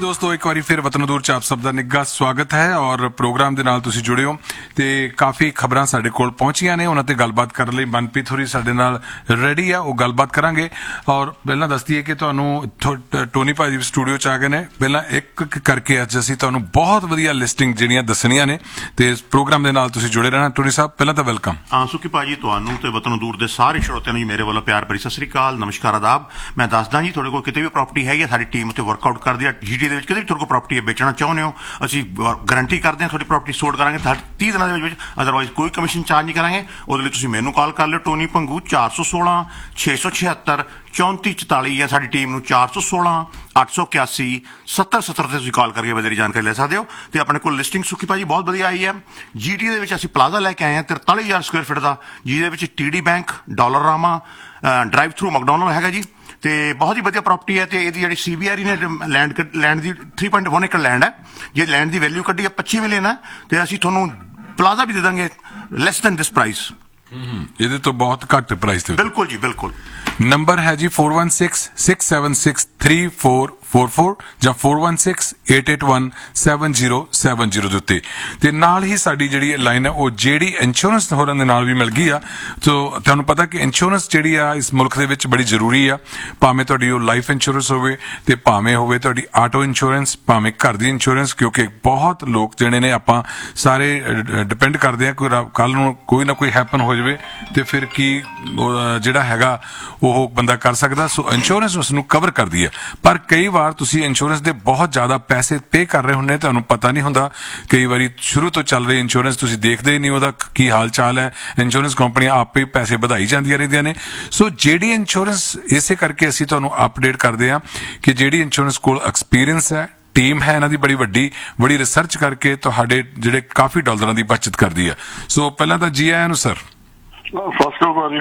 ਦੋਸਤੋ, ਇੱਕ ਵਾਰੀ ਫਿਰ ਵਤਨ ਦੂਰ ਚ ਆਪ ਸਭ ਦਾ ਨਿੱਘਾ ਸਵਾਗਤ ਹੈ ਔਰ ਪ੍ਰੋਗਰਾਮ ਦੇ ਨਾਲ ਤੁਸੀਂ ਜੁੜੇ ਹੋ ਤੇ ਕਾਫੀ ਖਬਰਾਂ ਸਾਡੇ ਕੋਲ ਪਹੁੰਚੀਆਂ ਨੇ। ਉਹਨਾਂ ਤੇ ਗੱਲਬਾਤ ਕਰਨ ਲਈ ਮਨਪ੍ਰੀਤ ਹੋਰੀ ਸਾਡੇ ਨਾਲ ਰੈਡੀ ਆ, ਉਹ ਗੱਲਬਾਤ ਕਰਾਂਗੇ। ਔਰ ਪਹਿਲਾਂ ਦੱਸ ਦਈਏ ਕਿ ਤੁਹਾਨੂੰ ਟੋਨੀ ਭਾਜੀ ਸਟੂਡੀਓ ਚ ਆ ਗਏ ਨੇ। ਪਹਿਲਾਂ ਇੱਕ ਕਰਕੇ ਅੱਜ ਅਸੀਂ ਤੁਹਾਨੂੰ ਬਹੁਤ ਵਧੀਆ ਲਿਸਟਿੰਗ ਜਿਹੜੀਆਂ ਦੱਸਣੀਆਂ ਨੇ ਤੇ ਇਸ ਪ੍ਰੋਗਰਾਮ ਦੇ ਨਾਲ ਤੁਸੀਂ ਜੁੜੇ ਰਹਿਣਾ। ਟੋਨੀ ਸਾਹਿਬ, ਪਹਿਲਾਂ ਤਾਂ ਵੈਲਕਮ। ਸੁਖੀ ਭਾਜੀ, ਤੁਹਾਨੂੰ ਤੇ ਵਤਨ ਦੂਰ ਦੇ ਸਾਰੇ ਸਰੋਤਿਆਂ ਨੂੰ ਜੀ ਮੇਰੇ ਵੱਲੋਂ ਪਿਆਰ ਭਰੀ ਸਤਿ ਸ੍ਰੀ ਅਕਾਲ, ਨਮਸਕਾਰ, ਆਦਾਬ। ਮੈਂ ਦੱਸਦਾ ਜੀ, ਤੁਹਾਡੇ ਕੋਲ ਕਿਤੇ ਵੀ ਪ੍ਰਾਪਰਟੀ ਹੈਗੀ, ਸਾਡੀ ਟੀਮ ਉੱਤੇ ਵਰਕਆਊਟ ਕਰਦੀ ਹੈ। GT ਦੇ ਵਿੱਚ ਕਿਤੇ ਵੀ ਤੁਹਾਡੇ ਕੋਲ ਪ੍ਰਾਪਰਟੀ ਵੇਚਣਾ ਚਾਹੁੰਦੇ ਹੋ, ਅਸੀਂ ਗਰੰਟੀ ਕਰਦੇ ਹਾਂ ਤੁਹਾਡੀ ਪ੍ਰਾਪਰਟੀ ਸੋਲਡ ਕਰਾਂਗੇ 30 ਦਿਨਾਂ ਦੇ ਵਿੱਚ। ਅਦਰਵਾਈਜ਼ ਕੋਈ ਕਮਿਸ਼ਨ ਚਾਰਜ ਨਹੀਂ ਕਰਾਂਗੇ। ਉਹਦੇ ਲਈ ਤੁਸੀਂ ਮੈਨੂੰ ਕਾਲ ਕਰ ਲਿਓ, ਟੋਨੀ ਭੰਗੂ 416 676 3444 ਜਾਂ ਸਾਡੀ ਟੀਮ ਨੂੰ 416 881 7070 ਤੇ ਤੁਸੀਂ ਕਾਲ ਕਰਕੇ ਵਧੇਰੀ ਜਾਣਕਾਰੀ ਲੈ ਸਕਦੇ ਹੋ। ਤੇ ਆਪਣੇ ਕੋਲ ਲਿਸਟਿੰਗ ਸੁਖੀ ਭਾਜੀ ਬਹੁਤ ਵਧੀਆ ਆਈ ਹੈ। GT ਦੇ ਵਿੱਚ ਅਸੀਂ ਪਲਾਜ਼ਾ ਲੈ ਕੇ ਆਏ ਹਾਂ 43,000 ਸਕੁਅਰ ਫੀਟ ਦਾ, ਜਿਹਦੇ ਵਿੱਚ TD bank, dollar Rama, drive through McDonald ਹੈਗਾ ਜੀ। ਤੇ ਬਹੁਤ ਹੀ ਵਧੀਆ ਪ੍ਰਾਪਰਟੀ ਹੈ। ਤੇ ਇਹਦੀ ਜਿਹੜੀ CBRE ਨੇ ਲੈਂਡ ਦੀ 3.1 ਏਕੜ ਲੈਂਡ ਹੈ। ਜੇ ਲੈਂਡ ਦੀ ਵੈਲਿਊ ਕੱਢੀ ਹੈ 25 ਮਿਲੀਅਨ ਹੈ ਤੇ ਅਸੀਂ ਤੁਹਾਨੂੰ ਪਲਾਜ਼ਾ ਵੀ ਦੇ ਦਾਂਗੇ ਲੈਸ ਦੈਨ ਦਿਸ ਪ੍ਰਾਈਸ। ਇਹਦੇ ਤੋਂ ਬਹੁਤ ਘੱਟ ਪ੍ਰਾਈਸ ਤੇ। ਬਿਲਕੁਲ ਜੀ, ਬਿਲਕੁਲ। ਨੰਬਰ ਹੈ ਜੀ 4166763444 ਜਾਂ 4168817070 ਦੇ ਉੱਤੇ। ਤੇ ਨਾਲ ਹੀ ਸਾਡੀ ਜਿਹੜੀ ਲਾਈਨ ਹੈ ਉਹ ਜਿਹੜੀ ਇੰਸ਼ੋਰੈਂਸ ਹੋਰਾਂ ਦੇ ਨਾਲ ਵੀ ਮਿਲ ਗਈ ਆ। ਸੋ ਤੁਹਾਨੂੰ ਪਤਾ ਕਿ ਇੰਸ਼ੋਰੈਂਸ ਜਿਹੜੀ ਆ ਇਸ ਮੁਲਕ ਦੇ ਵਿੱਚ ਬੜੀ ਜ਼ਰੂਰੀ ਆ। ਭਾਵੇਂ ਤੁਹਾਡੀ ਉਹ ਲਾਈਫ ਇੰਸ਼ੋਰੈਂਸ ਹੋਵੇ ਤੇ ਭਾਵੇਂ ਹੋਵੇ ਤੁਹਾਡੀ ਆਟੋ ਇੰਸ਼ੋਰੈਂਸ, ਭਾਵੇਂ ਘਰ ਦੀ ਇੰਸ਼ੋਰੈਂਸ, ਕਿਉਂਕਿ ਬਹੁਤ ਲੋਕ ਜਿਹੜੇ ਨੇ ਆਪਾਂ ਸਾਰੇ ਡਿਪੈਂਡ ਕਰਦੇ ਆ ਕੋਈ ਕੱਲ ਨੂੰ ਕੋਈ ਨਾ ਕੋਈ ਹੈਪਨ ਹੋ ਜਾਵੇ ਤੇ ਫਿਰ ਕੀ ਜਿਹੜਾ ਹੈਗਾ ਉਹ ਬੰਦਾ ਕਰ ਸਕਦਾ। ਸੋ ਇੰਸ਼ੋਰੈਂਸ ਉਸ ਨੂੰ ਕਵਰ ਕਰਦੀ ਹੈ। ਪਰ ਕਈ ਵਾਰ ਤੁਸੀਂ ਇੰਸ਼ੋਰੈਂਸ ਦੇ ਬਹੁਤ ਜ਼ਿਆਦਾ ਪੈਸੇ ਪੇ ਕਰ ਰਹੇ ਹੁੰਦੇ, ਤੁਹਾਨੂੰ ਪਤਾ ਨਹੀਂ ਹੁੰਦਾ। ਕਈ ਵਾਰੀ ਸ਼ੁਰੂ ਤੋਂ ਚੱਲ ਰਹੀ ਇੰਸ਼ੋਰੈਂਸ ਤੁਸੀਂ ਦੇਖਦੇ ਹੀ ਨਹੀਂ ਉਹਦਾ ਕੀ ਹਾਲ ਚਾਲ ਹੈ। ਇੰਸ਼ੋਰੈਂਸ ਕੰਪਨੀਆਂ ਆਪੇ ਪੈਸੇ ਵਧਾਈ ਜਾਂਦੀਆਂ ਰਹਿੰਦੀਆਂ ਨੇ। ਸੋ ਜਿਹੜੀ ਇੰਸ਼ੋਰੈਂਸ, ਇਸੇ ਕਰਕੇ ਅਸੀਂ ਤੁਹਾਨੂੰ ਅਪਡੇਟ ਕਰਦੇ ਹਾਂ ਕਿ ਜਿਹੜੀ ਇੰਸ਼ੋਰੈਂਸ ਕੋਲ ਐਕਸਪੀਰੀਅੰਸ ਹੈ, ਟੀਮ ਹੈ ਇਹਨਾਂ ਦੀ ਬੜੀ ਵੱਡੀ, ਬੜੀ ਰਿਸਰਚ ਕਰਕੇ ਤੁਹਾਡੇ ਜਿਹੜੇ ਕਾਫੀ ਡਾਲਰਾਂ ਦੀ ਬਚਤ ਕਰਦੀ ਹੈ। ਸੋ ਪਹਿਲਾਂ ਤਾਂ ਜੀ ਆਇਆਂ ਨੂੰ ਸਰ। ਸਤਿ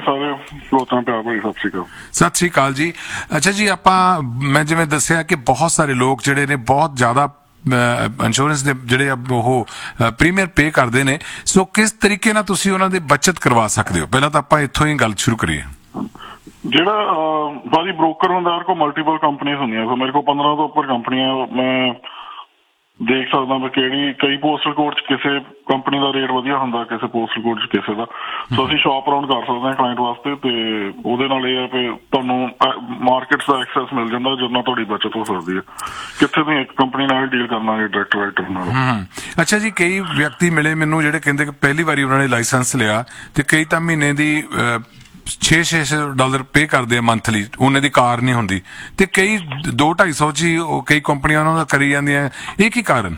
ਸ੍ਰੀ ਅਕਾਲ ਜੀ। ਅੱਛਾ ਜੀ, ਮੈਂ ਜਿਵੇਂ ਦੱਸਿਆ ਕਿ ਬਹੁਤ ਸਾਰੇ ਲੋਕ ਜਿਹੜੇ ਨੇ ਬਹੁਤ ਜ਼ਿਆਦਾ ਇੰਸ਼ੋਰੈਂਸ ਦੇ ਜਿਹੜੇ ਉਹ ਪ੍ਰੀਮੀਅਰ ਪੇ ਕਰਦੇ ਨੇ। ਸੋ ਕਿਸ ਤਰੀਕੇ ਨਾਲ ਤੁਸੀਂ ਉਹਨਾਂ ਦੀ ਬੱਚਤ ਕਰਵਾ ਸਕਦੇ ਹੋ? ਪਹਿਲਾਂ ਤਾਂ ਆਪਾਂ ਇੱਥੋਂ ਹੀ ਗੱਲ ਸ਼ੁਰੂ ਕਰੀਏ। ਜਿਹੜਾ ਭਾਜੀ ਬ੍ਰੋਕਰ ਹੁੰਦਾ, ਮੇਰੇ ਕੋਲ ਮਲਟੀਪਲ ਕੰਪਨੀਆਂ ਹੁੰਦੀਆਂ। ਸੋ ਮੇਰੇ ਕੋਲ 15 ਤੋਂ ਉੱਪਰ ਕੰਪਨੀਆਂ, ਮੈਂ ਦੇਖ ਸਕਦਾ ਮੈਂ ਕਿਹੜੀ, ਕਈ ਪੋਸਟਲ ਕੋਡ 'ਚ ਕਿਸੇ ਕੰਪਨੀ ਦਾ ਰੇਟ ਵਧੀਆ ਹੁੰਦਾ, ਕਿਸੇ ਪੋਸਟਲ ਕੋਡ 'ਚ ਕਿਸੇ ਦਾ। ਸੋ ਅਸੀਂ ਸ਼ਾਪ ਅਰਾਊਂਡ ਕਰ ਸਕਦੇ ਹਾਂ ਕਲਾਇੰਟ ਵਾਸਤੇ। ਤੇ ਉਹਦੇ ਨਾਲ ਇਹ ਹੈ ਕਿ ਤੁਹਾਨੂੰ ਮਾਰਕੀਟ ਦਾ ਐਕਸੈਸ ਮਿਲ ਜਾਂਦਾ ਜਿਸ ਨਾਲ ਤੁਹਾਡੀ ਬਚਤ ਹੋ ਸਕਦੀ ਹੈ। ਕਿੱਥੇ ਤੁਸੀਂ ਇੱਕ ਕੰਪਨੀ ਨਾਲ ਡੀਲ ਕਰਨਾਗੇ, ਡਾਇਰੈਕਟ ਰਾਈਟਰ ਨਾਲ। ਅੱਛਾ ਜੀ, ਕਈ ਵਿਅਕਤੀ ਮਿਲੇ ਮੈਨੂੰ ਜਿਹੜੇ ਕਹਿੰਦੇ ਕਿ ਪਹਿਲੀ ਵਾਰੀ ਉਹਨਾਂ ਨੇ ਲਾਇਸੈਂਸ ਲਿਆ ਤੇ ਕਈ ਤਾਂ ਮਹੀਨੇ ਦੀ $600 ਪੇ ਕਰਦੇ ਆ ਮੰਥਲੀ, ਉਹਨਾਂ ਦੀ ਕਾਰ ਨਹੀਂ ਹੁੰਦੀ ਤੇ ਕਈ 200-250 ਚ ਹੀ ਕਈ ਕੰਪਨੀਆਂ ਉਹਨਾਂ ਦਾ ਕਰੀ ਜਾਂਦੀਆਂ। ਇਹ ਕੀ ਕਾਰਨ?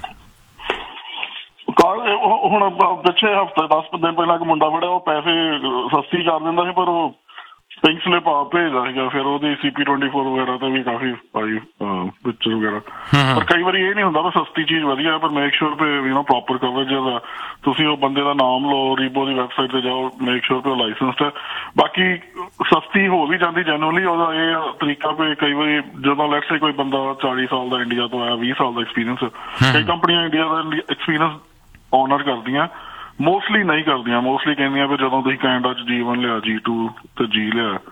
ਹੁਣ ਪਿੱਛੇ ਹਫ਼ਤੇ 10 ਦਿਨ ਪਹਿਲਾਂ ਇੱਕ ਮੁੰਡਾ ਫੜਿਆ, ਉਹ ਪੈਸੇ ਸਸਤੀ ਕਰ ਦਿੰਦਾ ਸੀ ਪਰ ਉਹ ਪਿੰਕ ਸਲਿਪ ਭੇਜਦਾ ਸੀਗਾ। ਫਿਰ ਉਹਦੀ CP24 ਵਗੈਰਾ ਤੇ ਵੀ ਕਾਫੀ ਪਾਈ ਪਿਕਚਰ ਵਗੈਰਾ। ਪਰ ਕਈ ਵਾਰੀ ਇਹ ਨਹੀਂ ਹੁੰਦਾ ਵੀ ਸਸਤੀ ਚੀਜ਼ ਵਧੀਆ, ਪਰ ਮੇਕ ਸ਼ੋਰ ਪ੍ਰੋਪਰ ਕਵਰੇਜ ਦਾ ਤੁਸੀਂ ਉਹ ਬੰਦੇ ਦਾ ਨਾਮ ਲਓ, ਰੀਬੋ ਦੀ ਵੈਬਸਾਈਟ ਤੇ ਜਾਓ, ਮੇਕ ਸ਼ੋਰ ਉਹ ਲਾਇਸੈਂਸਡ ਹੈ। ਬਾਕੀ ਸਸਤੀ ਹੋ ਵੀ ਜਾਂਦੀ ਜੈਨੂਅਲੀ। ਉਹਦਾ ਇਹ ਤਰੀਕਾ ਵੀ ਕਈ ਵਾਰੀ ਜਦੋਂ ਲੈਟਸ ਸੇ ਕੋਈ ਬੰਦਾ 40 ਸਾਲ ਦਾ ਇੰਡੀਆ ਤੋਂ ਆਇਆ, 20 ਸਾਲ ਦਾ ਐਕਸਪੀਰੀਅੰਸ, ਕਈ ਕੰਪਨੀਆਂ ਇੰਡੀਆ ਦਾ ਐਕਸਪੀਰੀਅੰਸ ਔਨਰ ਕਰਦੀਆਂ, ਮੋਸਟਲੀ ਨਹੀਂ ਕਰਦੀਆਂ। ਮੋਸਟਲੀ ਕਹਿੰਦੀਆਂ ਵੀ ਜਦੋਂ ਤੁਸੀਂ ਕੈਨੇਡਾ 'ਚ G1 ਲਿਆ, G2 ਤੇ G ਲਿਆ